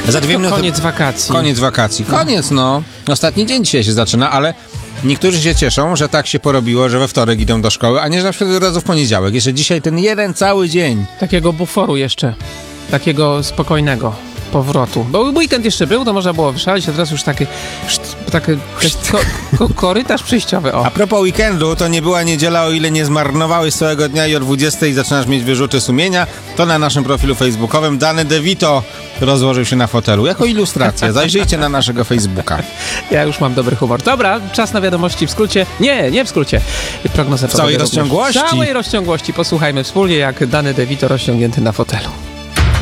Za 2 minuty... Koniec wakacji. Koniec wakacji. Koniec, no. Ostatni dzień dzisiaj się zaczyna, ale niektórzy się cieszą, że tak się porobiło, że we wtorek idą do szkoły, a nie, że na przykład od razu w poniedziałek. Jeszcze dzisiaj ten jeden cały dzień. Takiego buforu jeszcze. Takiego spokojnego powrotu. Bo weekend jeszcze był, to można było wyszaleć, a teraz już taki korytarz przejściowy. O. A propos weekendu, to nie była niedziela, o ile nie zmarnowałeś całego dnia i o 20:00 zaczynasz mieć wyrzuty sumienia, to na naszym profilu facebookowym Danny DeVito rozłożył się na fotelu. Jako ilustracja. Zajrzyjcie na naszego Facebooka. Ja już mam dobry humor. Dobra, czas na wiadomości w skrócie. Nie w skrócie. Prognozę W całej rozciągłości. W całej rozciągłości. Posłuchajmy wspólnie, jak Danny DeVito rozciągnięty na fotelu.